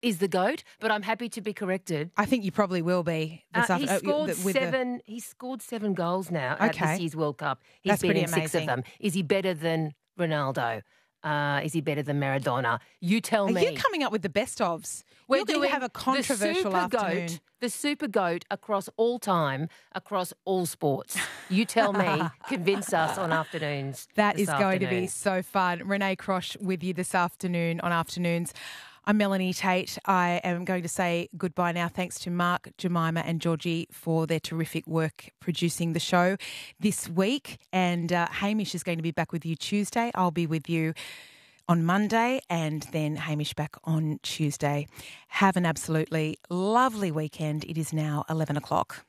is the GOAT, but I'm happy to be corrected. I think you probably will be. He scored 7 goals now at this year's World Cup. He's been in 6 of them. Is he better than Ronaldo? Is he better than Maradona? You tell me. Are you coming up with the best ofs? You're going to have a controversial afternoon. The super GOAT across all time, across all sports. You tell me, convince us on afternoons. That is going to be so fun. Renee Crosh with you this afternoon on Afternoons. I'm Melanie Tate. I am going to say goodbye now. Thanks to Mark, Jemima and Georgie for their terrific work producing the show this week. And Hamish is going to be back with you Tuesday. I'll be with you on Monday and then Hamish back on Tuesday. Have an absolutely lovely weekend. It is now 11 o'clock.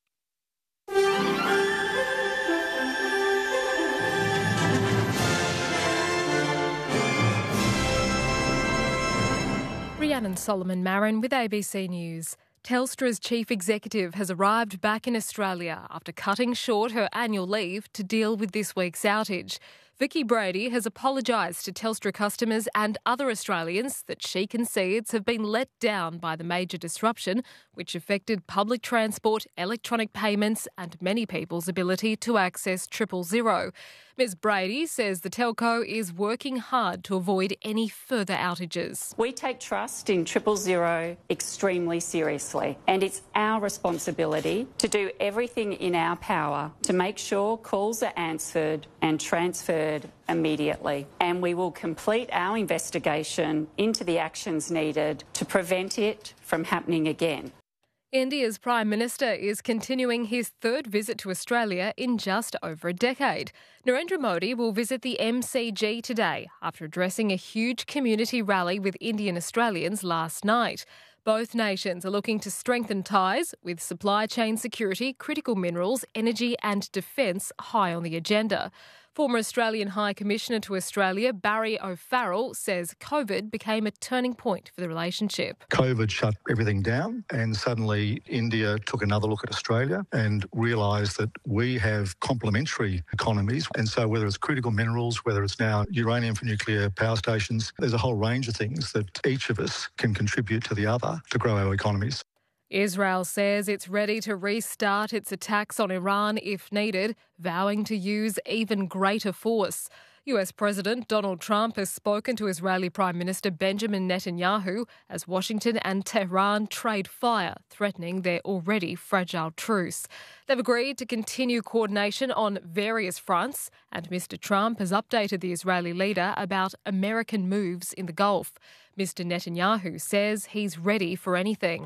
Rhiannon Solomon-Marin with ABC News. Telstra's chief executive has arrived back in Australia after cutting short her annual leave to deal with this week's outage. Vicky Brady has apologised to Telstra customers and other Australians that she concedes have been let down by the major disruption, which affected public transport, electronic payments and many people's ability to access 000. Ms Brady says the telco is working hard to avoid any further outages. We take trust in 000 extremely seriously, and it's our responsibility to do everything in our power to make sure calls are answered and transferred immediately. And we will complete our investigation into the actions needed to prevent it from happening again. India's Prime Minister is continuing his third visit to Australia in just over a decade. Narendra Modi will visit the MCG today after addressing a huge community rally with Indian Australians last night. Both nations are looking to strengthen ties, with supply chain security, critical minerals, energy and defence high on the agenda. Former Australian High Commissioner to Australia, Barry O'Farrell, says COVID became a turning point for the relationship. COVID shut everything down and suddenly India took another look at Australia and realised that we have complementary economies. And so whether it's critical minerals, whether it's now uranium for nuclear power stations, there's a whole range of things that each of us can contribute to the other to grow our economies. Israel says it's ready to restart its attacks on Iran if needed, vowing to use even greater force. US President Donald Trump has spoken to Israeli Prime Minister Benjamin Netanyahu as Washington and Tehran trade fire, threatening their already fragile truce. They've agreed to continue coordination on various fronts, and Mr. Trump has updated the Israeli leader about American moves in the Gulf. Mr. Netanyahu says he's ready for anything.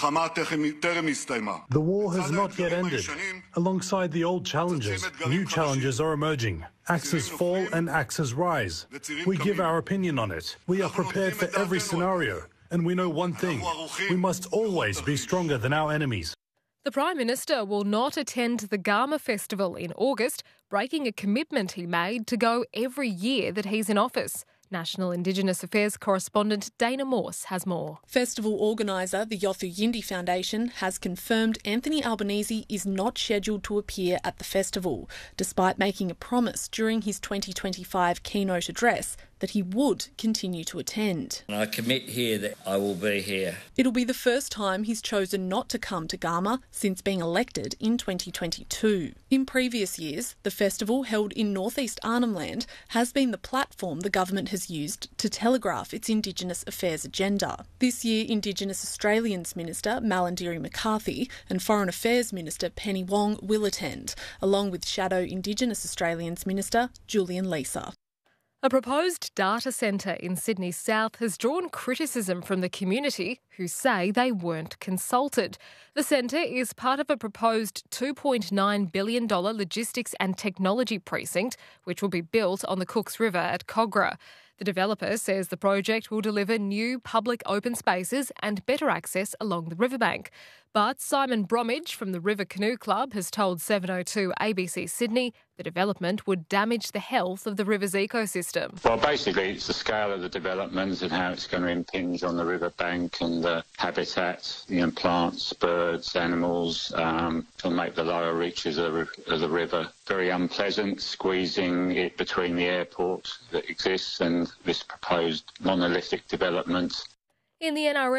The war has not yet ended. Alongside the old challenges, new challenges are emerging. Axes fall and axes rise. We give our opinion on it. We are prepared for every scenario. And we know one thing. We must always be stronger than our enemies. The Prime Minister will not attend the Garma Festival in August, breaking a commitment he made to go every year that he's in office. National Indigenous Affairs correspondent Dana Morse has more. Festival organiser the Yothu Yindi Foundation has confirmed Anthony Albanese is not scheduled to appear at the festival, despite making a promise during his 2025 keynote address that he would continue to attend. I commit here that I will be here. It'll be the first time he's chosen not to come to Garma since being elected in 2022. In previous years, the festival held in northeast Arnhem Land has been the platform the government has used to telegraph its Indigenous Affairs agenda. This year, Indigenous Australians Minister Malarndirri McCarthy and Foreign Affairs Minister Penny Wong will attend, along with Shadow Indigenous Australians Minister Julian Leeser. A proposed data centre in Sydney South has drawn criticism from the community, who say they weren't consulted. The centre is part of a proposed $2.9 billion logistics and technology precinct, which will be built on the Cooks River at Kogarah. The developer says the project will deliver new public open spaces and better access along the riverbank. But Simon Bromwich from the River Canoe Club has told 702 ABC Sydney the development would damage the health of the river's ecosystem. Well, basically it's the scale of the development and how it's going to impinge on the riverbank and the habitat, plants, birds, animals. It'll make the lower reaches of the river very unpleasant, squeezing it between the airport that exists and this proposed monolithic development. In the NRL,